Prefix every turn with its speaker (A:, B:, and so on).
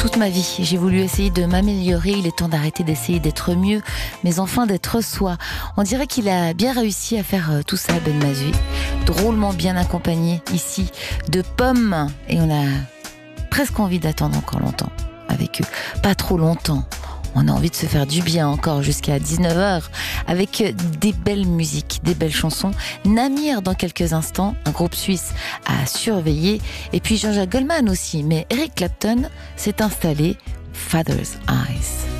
A: Toute ma vie, j'ai voulu essayer de m'améliorer. Il est temps d'arrêter d'essayer d'être mieux, mais enfin d'être soi. On dirait qu'il a bien réussi à faire tout ça, Ben Mazui. Drôlement bien accompagné ici de Pommes. Et on a presque envie d'attendre encore longtemps avec eux. Pas trop longtemps. On a envie de se faire du bien encore jusqu'à 19h avec des belles musiques, des belles chansons. Namir dans quelques instants, un groupe suisse à surveiller. Et puis Jean-Jacques Goldman aussi. Mais Eric Clapton s'est installé. Father's Eyes.